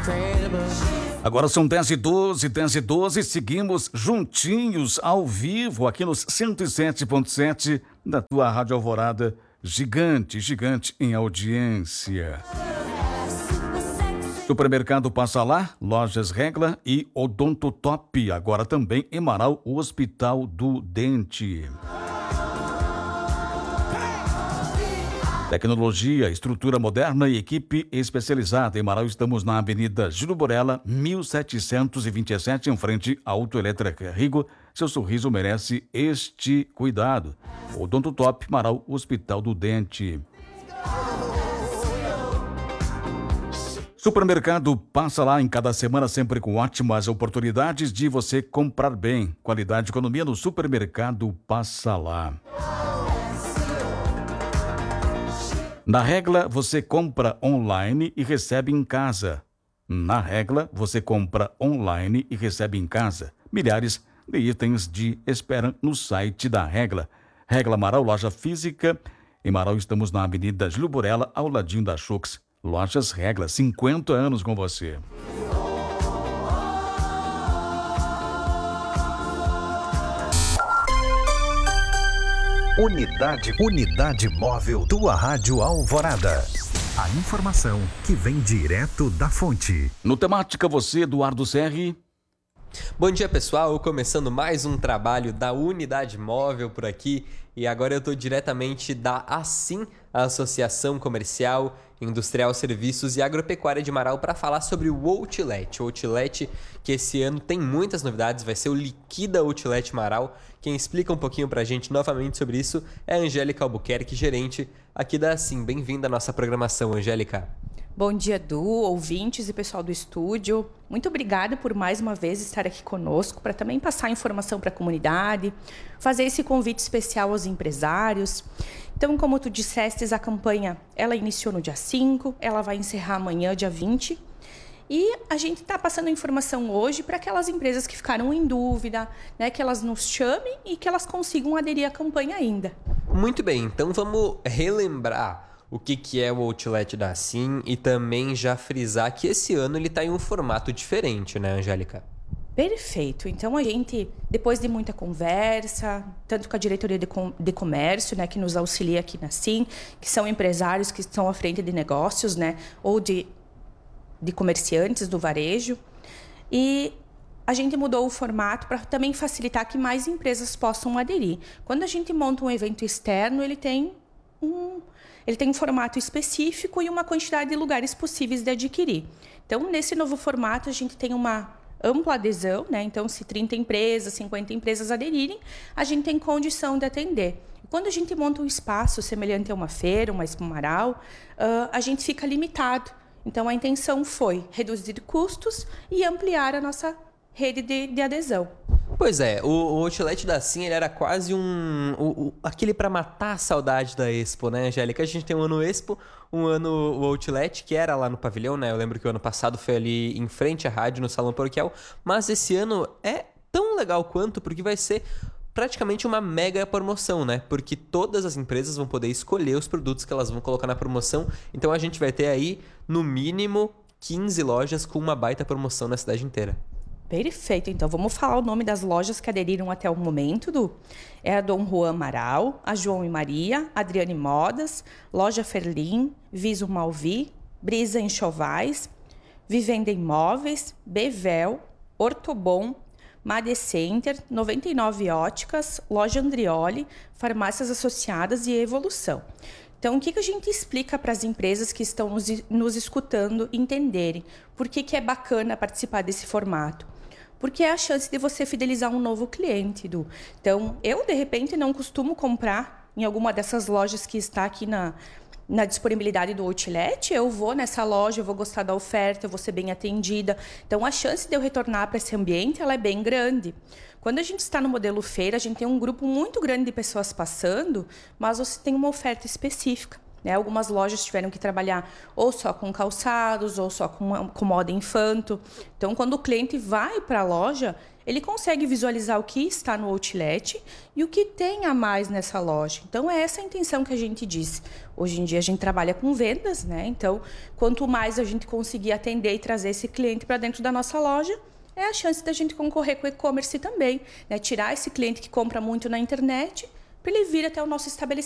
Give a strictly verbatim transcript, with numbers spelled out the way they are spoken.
Agora são dez e doze, dez e doze, seguimos juntinhos ao vivo aqui nos cento e sete ponto sete da tua Rádio Alvorada, gigante, gigante em audiência. Supermercado Passa Lá, Lojas Regla e Odonto Top, agora também em Marau, o Hospital do Dente. Tecnologia, estrutura moderna e equipe especializada. Em Marau estamos na Avenida Júlio Borella, mil setecentos e vinte e sete, em frente à Autoelétrica Rigo. Seu sorriso merece este cuidado. Odonto Top, Marau, Hospital do Dente. Supermercado Passa Lá, em cada semana sempre com ótimas oportunidades de você comprar bem. Qualidade e economia no Supermercado Passa Lá. Na Regla, você compra online e recebe em casa. Na Regla, você compra online e recebe em casa. Milhares de itens de esperam no site da Regla. Regla Marau, loja física. Em Marau estamos na Avenida Júlio Borella, ao ladinho da Chux. Lojas Regla, cinquenta anos com você. Unidade, Unidade Móvel, tua Rádio Alvorada. A informação que vem direto da fonte. No Temática, você, Eduardo Serri. Bom dia, pessoal. Começando mais um trabalho da Unidade Móvel por aqui. E agora eu estou diretamente da ASSIM, a Associação Comercial, Industrial, Serviços e Agropecuária de Marau, para falar sobre o Outlet. O Outlet que esse ano tem muitas novidades, vai ser o Liquida Outlet Marau. Quem explica um pouquinho para a gente novamente sobre isso é a Angélica Albuquerque, gerente aqui da ASSIM. Bem-vinda à nossa programação, Angélica. Bom dia, Edu, ouvintes e pessoal do estúdio. Muito obrigada por mais uma vez estar aqui conosco para também passar informação para a comunidade, fazer esse convite especial aos empresários. Então, como tu disseste, a campanha ela iniciou no dia cinco, ela vai encerrar amanhã, dia vinte. E a gente está passando a informação hoje para aquelas empresas que ficaram em dúvida, né, que elas nos chamem e que elas consigam aderir à campanha ainda. Muito bem, então vamos relembrar o que, que é o Outlet da ASSIM e também já frisar que esse ano ele está em um formato diferente, né, Angélica? Perfeito. Então a gente, depois de muita conversa, tanto com a diretoria de, com, de comércio, né, que nos auxilia aqui na ASSIM, que são empresários que estão à frente de negócios, né, ou de, de comerciantes do varejo, e a gente mudou o formato para também facilitar que mais empresas possam aderir. Quando a gente monta um evento externo, ele tem um Ele tem um formato específico e uma quantidade de lugares possíveis de adquirir. Então, nesse novo formato, a gente tem uma ampla adesão, né? Então, se trinta empresas, cinquenta empresas aderirem, a gente tem condição de atender. Quando a gente monta um espaço semelhante a uma feira, uma Marau, uh, a gente fica limitado. Então, a intenção foi reduzir custos e ampliar a nossa rede de, de adesão. Pois é, o, o Outlet da ASSIM ele era quase um... O, o, aquele para matar a saudade da Expo, né, Angélica? A gente tem um ano Expo, um ano o Outlet, que era lá no pavilhão, né? Eu lembro que o ano passado foi ali em frente à rádio, no Salão Paroquial. Mas esse ano é tão legal quanto, porque vai ser praticamente uma mega promoção, né? Porque todas as empresas vão poder escolher os produtos que elas vão colocar na promoção. Então a gente vai ter aí, no mínimo, quinze lojas com uma baita promoção na cidade inteira. Perfeito, então vamos falar o nome das lojas que aderiram até o momento, Du. É a Dom Juan Marau, a João e Maria, Adriane Modas, Loja Ferlim, Viso Malvi, Brisa Enxovais, Vivenda Imóveis, Bevel, Ortobon, Made Center, noventa e nove Óticas, Loja Andrioli, Farmácias Associadas e Evolução. Então, o que, que a gente explica para as empresas que estão nos, nos escutando entenderem por que, que é bacana participar desse formato? Porque é a chance de você fidelizar um novo cliente, Du. Então, eu, de repente, não costumo comprar em alguma dessas lojas que está aqui na, na disponibilidade do Outlet. Eu vou nessa loja, eu vou gostar da oferta, eu vou ser bem atendida. Então, a chance de eu retornar para esse ambiente ela é bem grande. Quando a gente está no modelo feira, a gente tem um grupo muito grande de pessoas passando, mas você tem uma oferta específica. Né? Algumas lojas tiveram que trabalhar ou só com calçados, ou só com, com moda infanto. Então, quando o cliente vai para a loja, ele consegue visualizar o que está no outlet e o que tem a mais nessa loja. Então, é essa a intenção que a gente disse. Hoje em dia, a gente trabalha com vendas, né? Então, quanto mais a gente conseguir atender e trazer esse cliente para dentro da nossa loja, é a chance da gente concorrer com o e-commerce também, né? Tirar esse cliente que compra muito na internet para ele vir até o nosso estabelecimento.